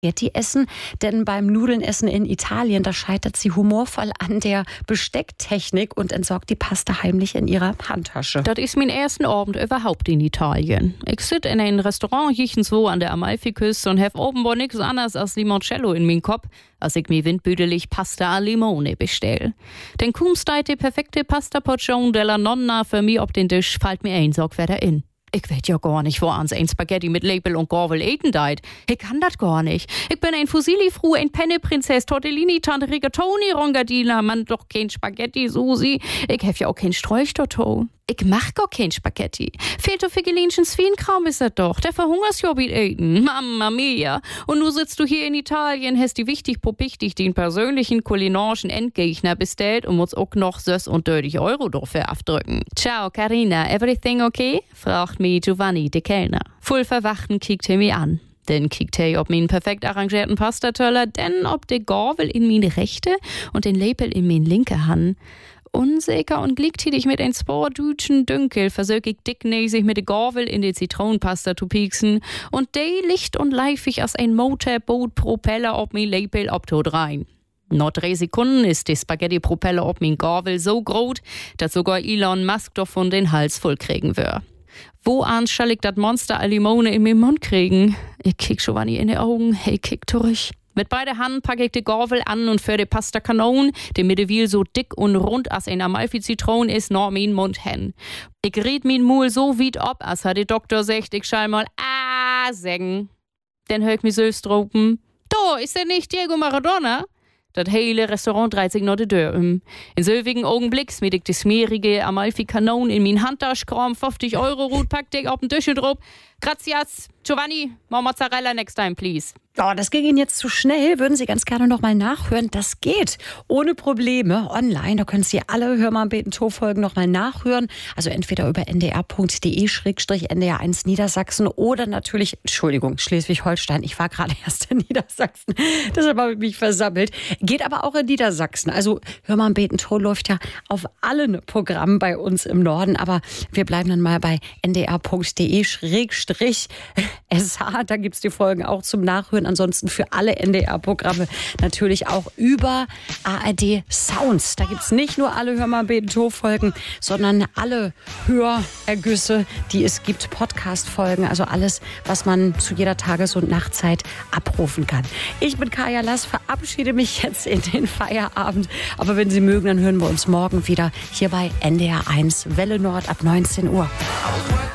Spaghetti essen, denn beim Nudelnessen in Italien, da scheitert sie humorvoll an der Bestecktechnik und entsorgt die Pasta heimlich in ihrer Handtasche. Das ist mein ersten Abend überhaupt in Italien. Ich sitze in einem Restaurant so an der Amalfiküste und habe offenbar nichts anderes als Limoncello in meinem Kopf, als ich mir windbüdelig Pasta al Limone bestell. Denn kaum steht die perfekte Pasta-Portion della Nonna für mich auf den Tisch, fällt mir ein, sag wer da in. Ich weiß ja gar nicht, wo ans ein Spaghetti mit Label und Gorvel eten deit. Ich kann das gar nicht. Ich bin ein Fusilli-Fru, ein Penne-Prinzess, Tortellini, Tante Rigatoni, Rongadina, man doch kein Spaghetti, Susi. Ich hef ja auch kein Sträuchtorto. Ich mach gar kein Spaghetti. Fehlt doch für Gelinchen Swienkram ist das doch. Der verhungerst ja mit eten. Mamma mia. Und nu sitzt du hier in Italien, hast die wichtig den persönlichen kulinarischen Endgegner bestellt und musst auch noch 36 Euro dafür abdrücken. Ciao, Carina. Everything okay? Fragt mich Giovanni, der Kellner. Voll verwachten kickt er mich an. Dann kickt er ob meinen perfekt arrangierten Pastateller, denn ob der Gorvel in meine rechte und den Label in meine linke Hand. Unsicher und gleichzeitig mit ein Spordütschen Dünkel versuch ich dicknäsig mit der Gorvel in die Zitronenpasta zu pieksen und die licht und leifig als ein Motorboot-Propeller ob mein Label abtut rein. Nach 3 Sekunden ist die Spaghetti-Propeller ob mein Gorvel so groß, dass sogar Elon Musk davon den Hals voll kriegen wird. Wo soll ich das Monster al Limone in meinen Mund kriegen? Ich kick Giovanni in die Augen, hey, kick durch. Mit beiden Händen packe ich die Gorvel an und für die Pasta Kanon, die Mittewil so dick und rund als ein Amalfi-Zitron ist, nach meinen Mund hin. Ich red mein Mul so weit ab, als hat der Doktor sagt, ich schall mal sagen. Dann hör ich mich selbst dropen. Da, ist der nicht Diego Maradona? Das hele Restaurant dreht sich noch die Tür um. In selbigen Augenblick smiet ich die smeerige Amalfi-Kanon in mein Handtasche, kram 50 Euro Rut, packt ich auf den Tisch drauf. Gracias, Giovanni, more Mozzarella next time, please. Oh, das ging Ihnen jetzt zu schnell. Würden Sie ganz gerne noch mal nachhören? Das geht ohne Probleme online. Da können Sie alle Hör mal beten Tour-Folgen noch mal nachhören. Also entweder über ndr.de/ndr1 Niedersachsen oder natürlich, Entschuldigung, Schleswig-Holstein. Ich war gerade erst in Niedersachsen. Deshalb habe ich mich versammelt. Geht aber auch in Niedersachsen. Also Hör mal beten Tour läuft ja auf allen Programmen bei uns im Norden. Aber wir bleiben dann mal bei ndr.de/sh. Da gibt es die Folgen auch zum Nachhören. Ansonsten für alle NDR-Programme natürlich auch über ARD Sounds. Da gibt es nicht nur alle Hör mal beten Tour-Folgen, sondern alle Hörergüsse, die es gibt, Podcast-Folgen, also alles, was man zu jeder Tages- und Nachtzeit abrufen kann. Ich bin Kaya Lass, verabschiede mich jetzt in den Feierabend. Aber wenn Sie mögen, dann hören wir uns morgen wieder hier bei NDR1 Welle Nord ab 19 Uhr.